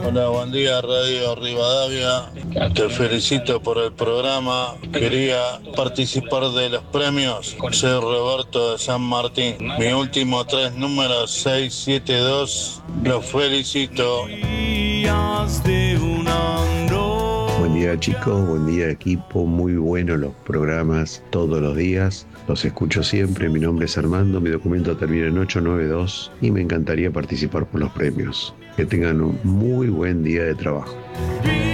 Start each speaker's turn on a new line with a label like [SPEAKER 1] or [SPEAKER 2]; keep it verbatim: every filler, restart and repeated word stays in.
[SPEAKER 1] Hola, buen día, Radio Rivadavia. Te felicito por el programa. Quería participar de los premios. Soy Roberto de San Martín. Mi último tres números, seis siete dos. Los felicito.
[SPEAKER 2] Buen día, chicos, buen día, equipo. Muy buenos los programas todos los días. Los escucho siempre. Mi nombre es Armando, mi documento termina en ocho nueve dos y me encantaría participar por los premios. Que tengan un muy buen día de trabajo.